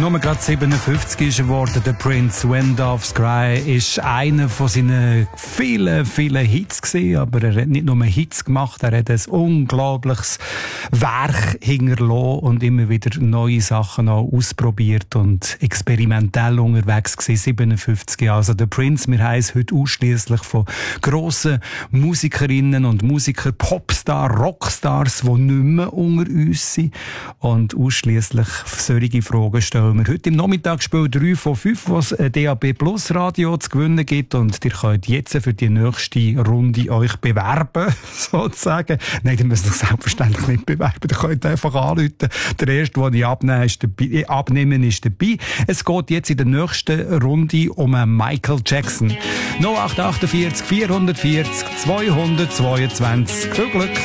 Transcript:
nur gerade 57 ist geworden. Der Prince, When Doves Cry, ist einer von seinen vielen, vielen Hits gewesen. Aber er hat nicht nur Hits gemacht, er hat ein unglaubliches Werk hinterlassen und immer wieder neue Sachen auch ausprobiert und experimentell unterwegs gewesen. 57 Jahre. Also der Prince, wir heißen heute ausschliesslich von grossen Musikerinnen und Musikern, Popstars, Rockstars, die nicht mehr unter uns sind. Und ausschliesslich solche Fragen stellen wir heute im Nachmittagsspiel 3 von 5, was DAB Plus Radio zu gewinnen gibt. Und ihr könnt jetzt für die nächste Runde euch bewerben, sozusagen. Nein, ihr müsst euch selbstverständlich nicht bewerben. Ihr könnt einfach anrufen. Der erste, den ich abnehmen, ist dabei. Es geht jetzt in der nächsten Runde um Michael Jackson. 0848 440 222. Viel Glück!